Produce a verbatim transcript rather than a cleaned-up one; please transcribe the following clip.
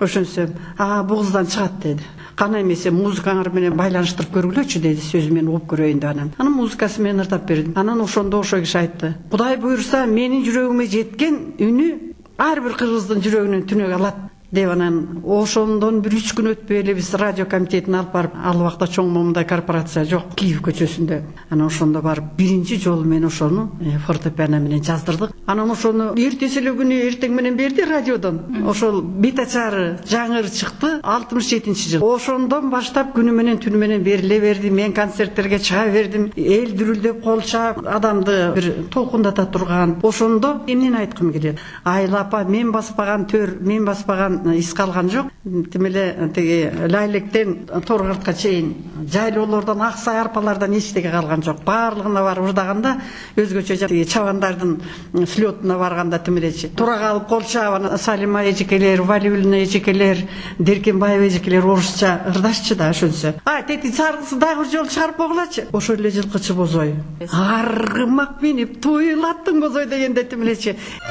Ошонсо а бугуздан чыгат деди. Кана эмесе музыкаңар менен байланыштырып көргүлөчү деди, сөзү мен угуп көрөйүн деп анан. Анан музыкасы менен ырдап бердим. Анан ошондо ошо киши айтты: Кудай буйруса менин жүрөгүмө жеткен үнү ар бир кыргыздын жүрөгүнөн түнөк алат деп анан ошондон бир үч күн өтпөй эле биз радио комитетине алып барып, ал убакта чоң момундай корпорация жок, Киев көчөсүндө. Анан ошондо барып биринчи жолу мен ошону фортепиано менен жаздырдык. Анан ошону эртеси эле күнү эртең менен берди радиодон. Ошол бетачары жаңыр чыкты алтымыш жетинчи жыл. Ошондон баштап күнү менен түнү менен бериле берди. Мен концерттерге чыга бердим. Эл дүрүлдөп кол чаап, адамды бир толкундата турган. Ошондо эмнени айткым келет? Айла апа, мен баспаган төр, мен баспаган ис калган жок. Тим эле тиги Лайлектен Торгартка чейин жайлоолордон, аксай арпалардан эчтеге калган жок. Баардыгына барып ырдаганда өзгөчө тиги чабандардын слетуна барганда тим элечи тура калып кол чаап, Салима эжекелер, Валиуллина эжекелер, Деркенбаева эжекелер орусча ырдашчы да ошончо. А тети саргысы дагы бир жолу чыгарып койгулачы. Ошол эле жылкычы бозой. Аргымак минип туйлаттың бозой дегенде тим элечи.